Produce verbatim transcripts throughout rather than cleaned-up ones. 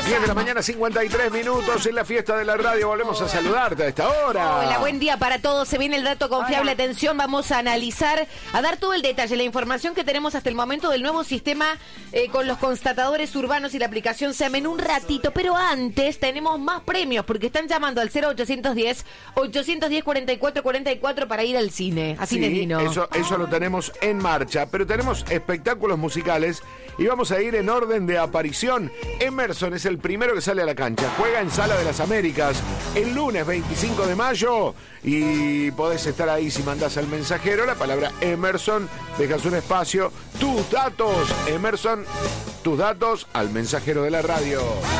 diez de la mañana, cincuenta y tres minutos en la fiesta de la radio. Volvemos a saludarte a esta hora. Hola, buen día para todos. Se viene el dato confiable. Hola. Atención, vamos a analizar, a dar todo el detalle, la información que tenemos hasta el momento del nuevo sistema eh, con los constatadores urbanos y la aplicación S E M en un ratito. Pero antes tenemos más premios porque están llamando al cero ochocientos diez, ochocientos diez, cuarenta y cuatro cuarenta y cuatro para ir al cine. A sí, Cine Dino. Eso, eso lo tenemos en marcha. Pero tenemos espectáculos musicales y vamos a ir en orden de aparición. Emerson es el primero que sale a la cancha. Juega en Sala de las Américas el lunes veinticinco de mayo y podés estar ahí si mandás al mensajero la palabra Emerson, dejas un espacio, tus datos, Emerson, tus datos al mensajero de la radio.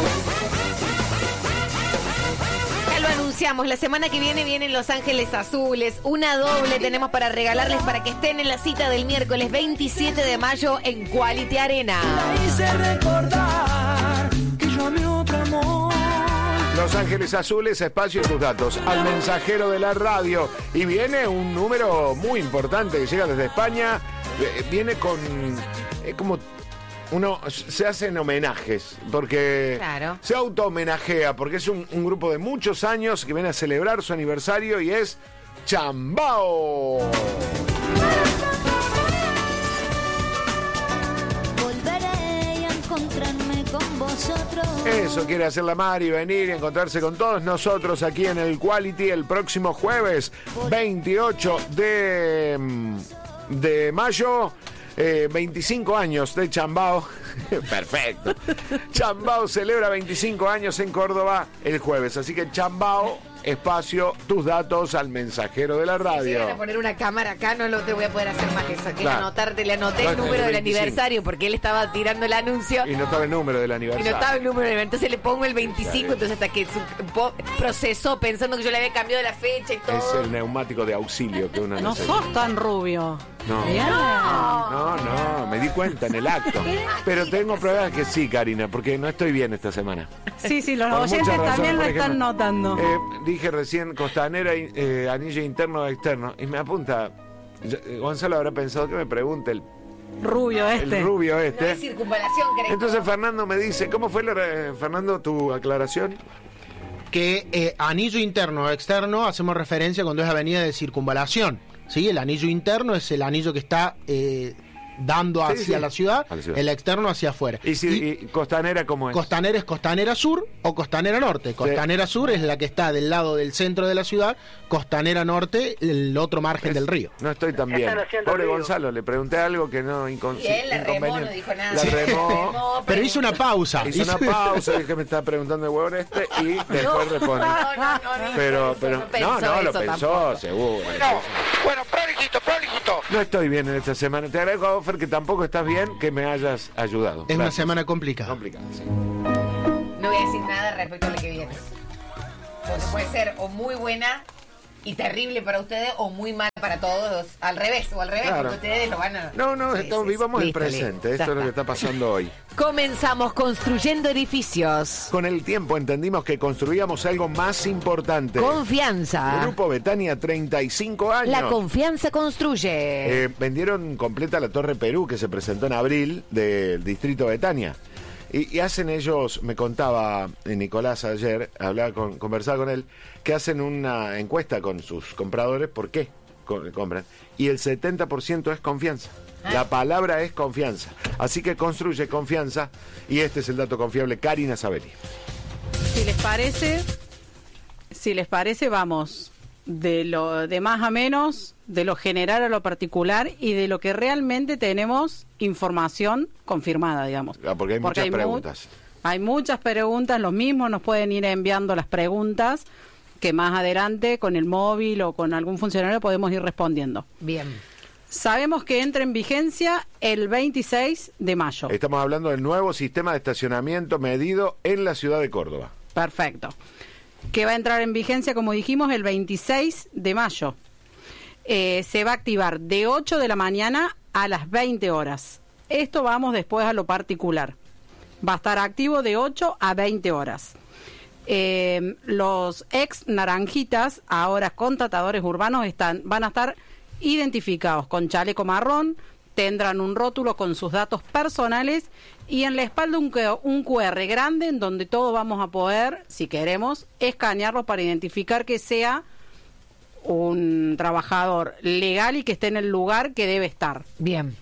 Lo anunciamos, la semana que viene vienen Los Ángeles Azules, una doble tenemos para regalarles para que estén en la cita del miércoles veintisiete de mayo en Quality Arena. Los Ángeles Azules, espacio y tus datos al mensajero de la radio. Y viene un número muy importante que llega desde España, eh, viene con eh, como... Uno se hacen homenajes, porque claro. se auto-homenajea, porque es un, un grupo de muchos años que viene a celebrar su aniversario y es Chambao. Volveré a encontrarme con vosotros. Eso quiere hacer la Mari, venir y encontrarse con todos nosotros aquí en el Quality el próximo jueves veintiocho de mayo. Eh, veinticinco años de Chambao. Perfecto. Chambao celebra veinticinco años en Córdoba el jueves. Así que Chambao, espacio, tus datos al mensajero de la radio. Si llegan a poner una cámara acá, no lo te voy a poder hacer más que eso. Que claro. anotarte, le anoté el número del aniversario porque él estaba tirando el anuncio. Y no estaba el número del aniversario. Y no estaba el número del Entonces le pongo el veinticinco, claro. Entonces hasta que su, po, procesó pensando que yo le había cambiado la fecha y todo. Es el neumático de auxilio que uno no necesita. sos tan rubio. No. no, no, no, me di cuenta en el acto. Pero tengo pruebas que sí, Karina, porque no estoy bien esta semana. Sí, sí, los Por oyentes razones, también lo ejemplo, están notando. Eh, dije recién costanera, eh, anillo interno o externo, y me apunta, Gonzalo habrá pensado que me pregunte el rubio este. El rubio este. No es circunvalación, creo. Entonces Fernando me dice, ¿cómo fue, la, Fernando, tu aclaración? Que eh, anillo interno o externo hacemos referencia cuando es avenida de circunvalación. ¿Sí? El anillo interno es el anillo que está eh, dando hacia, sí, sí. La ciudad, la ciudad, el externo hacia afuera. ¿Y, si, y, y costanera cómo es? Costanera es costanera sur o costanera norte. Costanera sí. sur es la que está del lado del centro de la ciudad, costanera norte, el otro margen es, del río. No estoy tan bien. Pobre Gonzalo, le pregunté algo que no inconsciente. Y él la remó, no dijo nada. La remó, remó pero hizo una pausa. Hizo una pausa, dije que me estaba preguntando el huevón este y después no, responde. No, no, no, no, pero, eso, pero, no, pensó no, no, lo eso pensó, tampoco. seguro. No, bueno, prolijito, prolijito. No estoy bien en esta semana. Te agradezco, Ofer, que tampoco estás bien, que me hayas ayudado. Es Gracias. una semana complicada. Complicada, sí. No voy a decir nada respecto a lo que viene. Porque puede ser o muy buena y terrible para ustedes o muy mal para todos, al revés, o al revés, Claro. porque ustedes lo van a... No, no, Sí, estamos, sí, vivamos sí. el Listo, presente. listo. Esto es lo que está pasando hoy. Comenzamos construyendo edificios. Con el tiempo entendimos que construíamos algo más importante. Confianza. Grupo Betania, treinta y cinco años. La confianza construye. Eh, vendieron completa la Torre Perú que se presentó en abril del distrito Betania. Y, y hacen ellos, me contaba Nicolás ayer, hablaba con, conversaba con él, que hacen una encuesta con sus compradores, ¿por qué compran? Y el setenta por ciento es confianza. La palabra es confianza. Así que construye confianza. Y este es el dato confiable, Karina Sabelli. Si les parece, si les parece, vamos de lo de más a menos, de lo general a lo particular y de lo que realmente tenemos información confirmada, digamos. Ah, porque hay porque muchas hay preguntas. Mu- hay muchas preguntas, los mismos nos pueden ir enviando las preguntas que más adelante con el móvil o con algún funcionario podemos ir respondiendo. Bien. Sabemos que entra en vigencia el veintiséis de mayo. Estamos hablando del nuevo sistema de estacionamiento medido en la ciudad de Córdoba. Perfecto. Que va a entrar en vigencia, como dijimos, el veintiséis de mayo. Eh, se va a activar de ocho de la mañana a las veinte horas. Esto vamos después a lo particular. Va a estar activo de ocho a veinte horas. Eh, los ex naranjitas, ahora contratadores urbanos, están, van a estar identificados con chaleco marrón, tendrán un rótulo con sus datos personales y en la espalda un, un cu erre grande en donde todos vamos a poder, si queremos, escanearlo para identificar que sea un trabajador legal y que esté en el lugar que debe estar. Bien.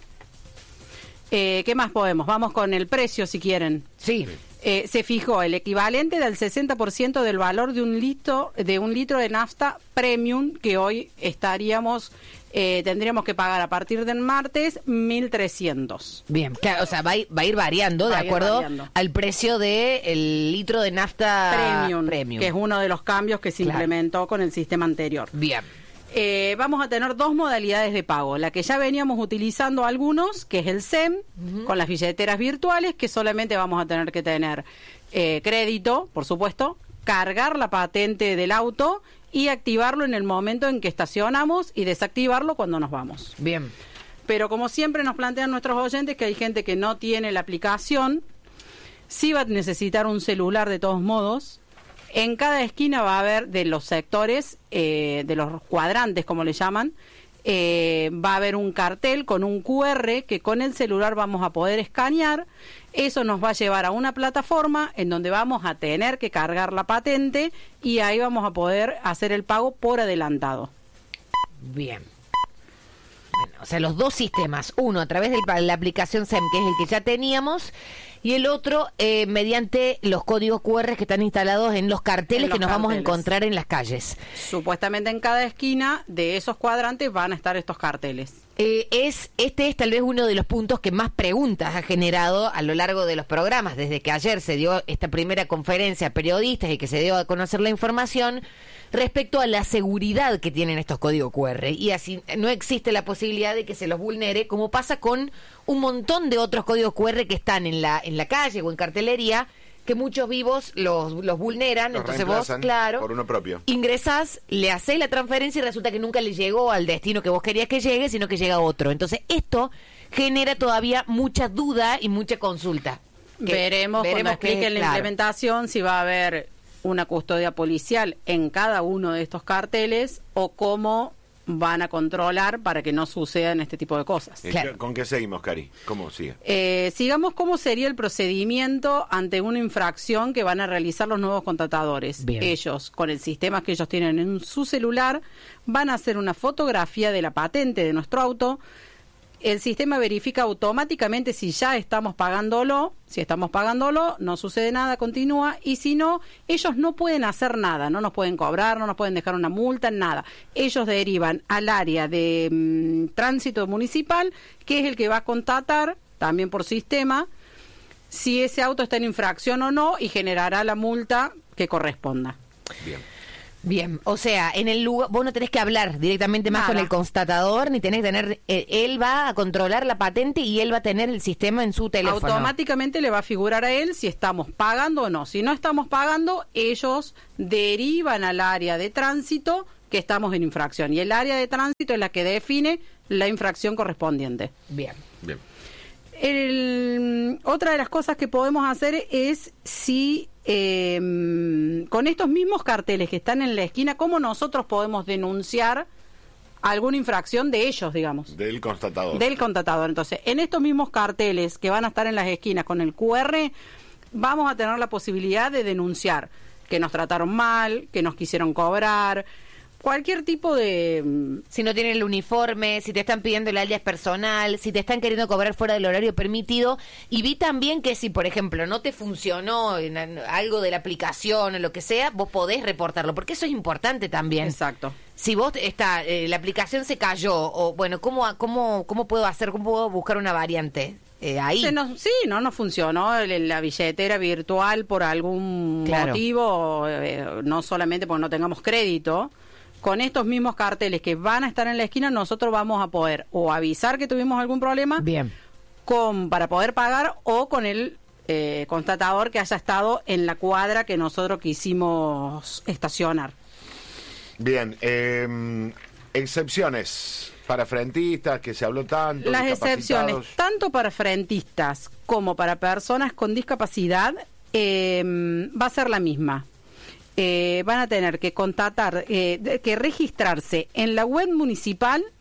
Eh, ¿Qué más podemos? Vamos con el precio, si quieren. Sí. Eh, se fijó el equivalente del sesenta por ciento del valor de un litro de un litro de nafta premium que hoy estaríamos eh, tendríamos que pagar a partir del martes mil trescientos. Bien, claro, o sea, va a ir, va a ir variando Va de a ir acuerdo variando. al precio del litro de nafta Premium, premium. que es uno de los cambios que se Claro. implementó con el sistema anterior. Bien. Eh, vamos a tener dos modalidades de pago. La que ya veníamos utilizando algunos, que es el S E M, uh-huh. con las billeteras virtuales, que solamente vamos a tener que tener eh, crédito, por supuesto, cargar la patente del auto y activarlo en el momento en que estacionamos y desactivarlo cuando nos vamos. Bien. Pero como siempre nos plantean nuestros oyentes que hay gente que no tiene la aplicación, sí va a necesitar un celular de todos modos. En cada esquina va a haber de los sectores, eh, de los cuadrantes, como le llaman, eh, va a haber un cartel con un cu erre que con el celular vamos a poder escanear. Eso nos va a llevar a una plataforma en donde vamos a tener que cargar la patente y ahí vamos a poder hacer el pago por adelantado. Bien. Bueno, o sea, los dos sistemas, uno a través de la aplicación S E M, que es el que ya teníamos, y el otro eh, mediante los códigos cu erre que están instalados en los carteles En los que nos vamos a carteles. encontrar en las calles. Supuestamente en cada esquina de esos cuadrantes van a estar estos carteles. Eh, es Este es tal vez uno de los puntos que más preguntas ha generado a lo largo de los programas. Desde que ayer se dio esta primera conferencia a periodistas y que se dio a conocer la información respecto a la seguridad que tienen estos códigos cu erre. Y así no existe la posibilidad de que se los vulnere, como pasa con un montón de otros códigos cu erre que están en la, en la calle o en cartelería, que muchos vivos los, los vulneran. Los entonces vos, reemplazan claro, por uno propio. ingresás, le hacés la transferencia y resulta que nunca le llegó al destino que vos querías que llegue, sino que llega otro. Entonces esto genera todavía mucha duda y mucha consulta. Que Veremos, cuando veremos expliquen que, la claro. implementación si va a haber una custodia policial en cada uno de estos carteles o cómo van a controlar para que no sucedan este tipo de cosas. Eh, Claro. ¿Con qué seguimos, Cari? ¿Cómo sigue? Eh, sigamos cómo sería el procedimiento ante una infracción que van a realizar los nuevos contratadores. Bien. Ellos, con el sistema que ellos tienen en su celular, van a hacer una fotografía de la patente de nuestro auto. El sistema verifica automáticamente si ya estamos pagándolo. Si estamos pagándolo, no sucede nada, continúa. Y si no, ellos no pueden hacer nada. No nos pueden cobrar, no nos pueden dejar una multa, nada. Ellos derivan al área de mm, tránsito municipal, que es el que va a constatar, también por sistema, si ese auto está en infracción o no y generará la multa que corresponda. Bien. Bien, o sea, en el lugar, vos no tenés que hablar directamente más Nada. con el constatador, ni tenés que tener, eh, él va a controlar la patente y él va a tener el sistema en su teléfono. Automáticamente le va a figurar a él si estamos pagando o no. Si no estamos pagando, ellos derivan al área de tránsito que estamos en infracción. Y el área de tránsito es la que define la infracción correspondiente. Bien. Bien. El, otra de las cosas que podemos hacer es si eh, con estos mismos carteles que están en la esquina, cómo nosotros podemos denunciar alguna infracción de ellos, digamos. Del constatador. Del contratador. Entonces, en estos mismos carteles que van a estar en las esquinas con el cu erre, vamos a tener la posibilidad de denunciar que nos trataron mal, que nos quisieron cobrar, cualquier tipo de... Si no tienen el uniforme, si te están pidiendo el alias personal, si te están queriendo cobrar fuera del horario permitido. Y vi también que si, por ejemplo, no te funcionó en algo de la aplicación o lo que sea, vos podés reportarlo, porque eso es importante también. Exacto. Si vos está, eh, la aplicación se cayó, o bueno, ¿cómo, cómo, cómo puedo hacer, cómo puedo buscar una variante? Eh, ahí. Se nos- sí, no nos funcionó el- la billetera virtual por algún Claro. motivo, eh, no solamente porque no tengamos crédito. Con estos mismos carteles que van a estar en la esquina, nosotros vamos a poder o avisar que tuvimos algún problema Bien. con para poder pagar o con el eh, constatador que haya estado en la cuadra que nosotros quisimos estacionar. Bien. eh, excepciones para frentistas, que se habló tanto. Las discapacitados. excepciones, tanto para frentistas como para personas con discapacidad, eh, va a ser la misma. Eh, van a tener que contratar, eh, de- que registrarse en la web municipal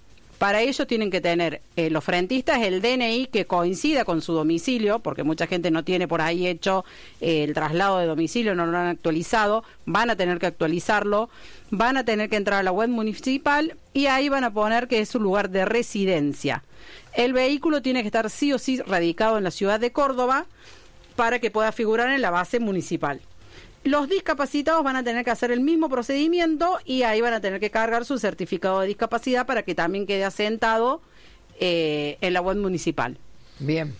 Para ello tienen que tener eh, los frentistas el D N I que coincida con su domicilio, porque mucha gente no tiene por ahí hecho eh, el traslado de domicilio, no lo han actualizado, van a tener que actualizarlo, van a tener que entrar a la web municipal y ahí van a poner que es su lugar de residencia. El vehículo tiene que estar sí o sí radicado en la ciudad de Córdoba para que pueda figurar en la base municipal. Los discapacitados van a tener que hacer el mismo procedimiento y ahí van a tener que cargar su certificado de discapacidad para que también quede asentado eh, en la web municipal. Bien.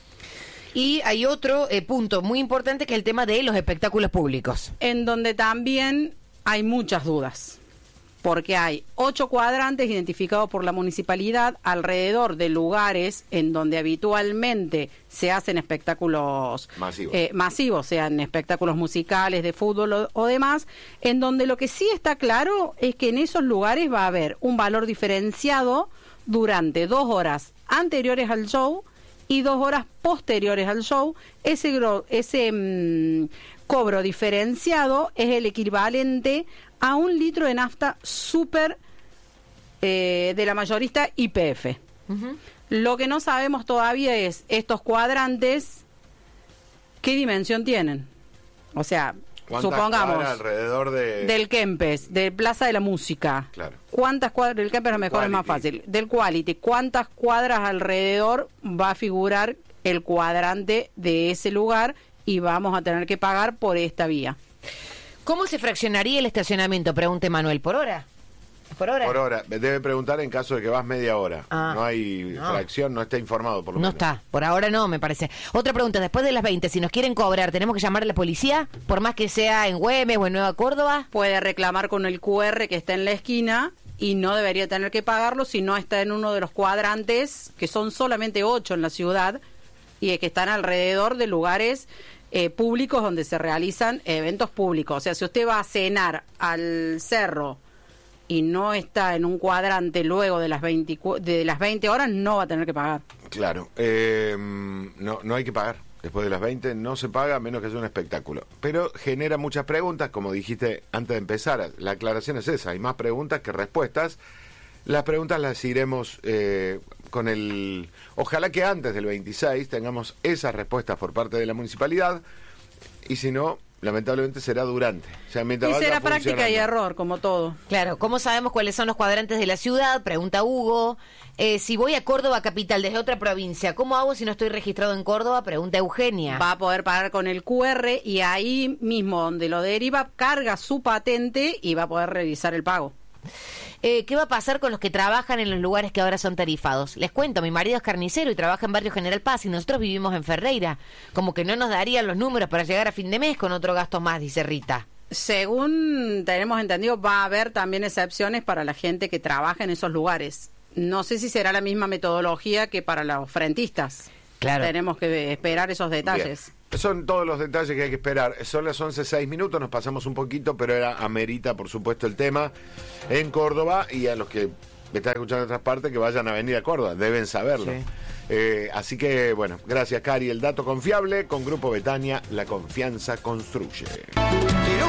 Y hay otro eh, punto muy importante que es el tema de los espectáculos públicos. En donde también hay muchas dudas, porque hay ocho cuadrantes identificados por la municipalidad alrededor de lugares en donde habitualmente se hacen espectáculos masivos, eh, masivos sean espectáculos musicales, de fútbol o, o demás, en donde lo que sí está claro es que en esos lugares va a haber un valor diferenciado durante dos horas anteriores al show y dos horas posteriores al show. Ese, gro, ese mmm, cobro diferenciado es el equivalente a un litro de nafta super eh, de la mayorista Y P F. Uh-huh. Lo que no sabemos todavía es estos cuadrantes, ¿qué dimensión tienen? O sea, supongamos, alrededor de... del Kempes, de Plaza de la Música. Claro. ¿Cuántas cuadras? Del Kempes a lo mejor Quality. Es más fácil. Del Quality, ¿cuántas cuadras alrededor va a figurar el cuadrante de ese lugar y vamos a tener que pagar por esta vía? ¿Cómo se fraccionaría el estacionamiento? Pregunte Manuel. ¿Por hora? ¿Por hora? Por hora. Debe preguntar en caso de que vas media hora. Ah, no hay no. fracción, no está informado por lo No menos. está. Por ahora no, me parece. Otra pregunta. Después de las veinte, si nos quieren cobrar, ¿tenemos que llamar a la policía? Por más que sea en Güemes o en Nueva Córdoba. Puede reclamar con el Q R que está en la esquina y no debería tener que pagarlo si no está en uno de los cuadrantes, que son solamente ocho en la ciudad, y que están alrededor de lugares... Eh, públicos donde se realizan eventos públicos. O sea, si usted va a cenar al cerro y no está en un cuadrante luego de las veinte, de las veinte horas, no va a tener que pagar. Claro, eh, no, no hay que pagar. Después de las veinte no se paga a menos que sea un espectáculo. Pero genera muchas preguntas, como dijiste antes de empezar. La aclaración es esa, hay más preguntas que respuestas. Las preguntas las iremos eh, con el... Ojalá que antes del veintiséis tengamos esas respuestas por parte de la municipalidad, y si no, lamentablemente será durante. O sea, y será práctica y error, como todo. Claro, ¿cómo sabemos cuáles son los cuadrantes de la ciudad? Pregunta Hugo. Eh, si voy a Córdoba capital desde otra provincia, ¿cómo hago si no estoy registrado en Córdoba? Pregunta Eugenia. Va a poder pagar con el Q R y ahí mismo donde lo deriva, carga su patente y va a poder revisar el pago. Eh, ¿Qué va a pasar con los que trabajan en los lugares que ahora son tarifados? Les cuento, mi marido es carnicero y trabaja en Barrio General Paz y nosotros vivimos en Ferreira. Como que no nos darían los números para llegar a fin de mes con otro gasto más, dice Rita. Según tenemos entendido, va a haber también excepciones para la gente que trabaja en esos lugares. No sé si será la misma metodología que para los frentistas. Claro. Tenemos que esperar esos detalles. Bien. Son todos los detalles que hay que esperar. Son las once seis minutos, nos pasamos un poquito, pero era amerita, por supuesto, el tema en Córdoba, y a los que me están escuchando en otras partes, que vayan a venir a Córdoba, deben saberlo. Sí. Eh, así que, bueno, gracias, Cari. El dato confiable con Grupo Betania, la confianza construye.